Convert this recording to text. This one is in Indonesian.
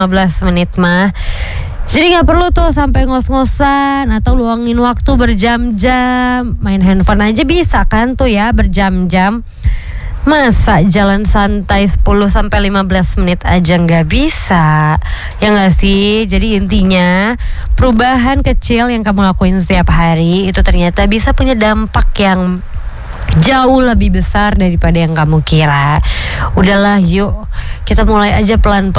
15 menit mah. Jadi gak perlu tuh sampai ngos-ngosan atau luangin waktu berjam-jam. Main handphone aja bisa kan tuh ya berjam-jam. Masa jalan santai 10-15 menit aja gak bisa? Ya gak sih? Jadi intinya perubahan kecil yang kamu lakuin setiap hari itu ternyata bisa punya dampak yang jauh lebih besar daripada yang kamu kira. Udahlah yuk, kita mulai aja pelan-pelan.